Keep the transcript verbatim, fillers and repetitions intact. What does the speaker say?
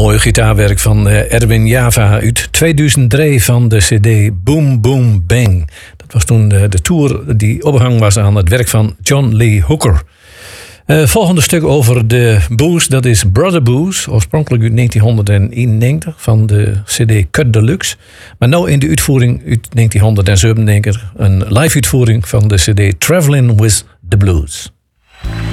Mooie gitaarwerk van Erwin Java uit tweeduizend drie van de cd Boom Boom Bang. Dat was toen de, de tour die opgehangen was aan het werk van John Lee Hooker. Uh, volgende stuk over de blues, dat is Brother Blues, oorspronkelijk uit negentien eenennegentig van de cd Cut Deluxe. Maar nu in de uitvoering uit negentien zevenennegentig, een live uitvoering van de cd Traveling with the Blues.